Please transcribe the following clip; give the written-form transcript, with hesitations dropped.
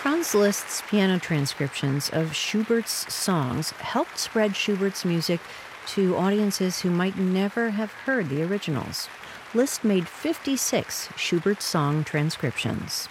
Franz Liszt's piano transcriptions of Schubert's songs helped spread Schubert's music to audiences who might never have heard the originals. Liszt made 56 Schubert song transcriptions.